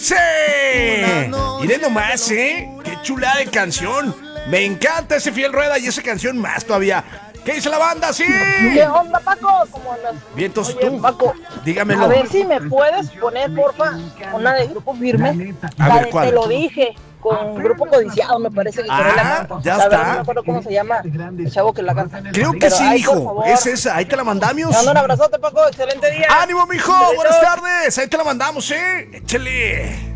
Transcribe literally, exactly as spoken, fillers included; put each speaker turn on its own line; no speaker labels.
dice. Miren nomás, ¿eh? Qué chulada de canción. Me encanta ese Fiel Rueda y esa canción más todavía. ¿Qué dice la banda? ¡Sí!
¿Qué onda, Paco? ¿Cómo andas?
Bien, entonces
Oye,
tú,
Paco,
dígamelo.
a ver si me puedes poner, porfa, una de Grupo Firme.
A
La
ver,
de
¿cuál?
Te lo dije, con Grupo Codiciado, me parece que con él la
Ah,
canta.
ya
La verdad
está.
no me acuerdo cómo se llama el chavo que la canta.
Creo que
Pero,
sí,
ay, por
hijo.
favor.
Es esa. Ahí te la mandamos.
Te mando un abrazote, Paco. Excelente día.
¡Ánimo, mijo!
Besitos.
Buenas tardes. Ahí te la mandamos, ¿eh? Échale.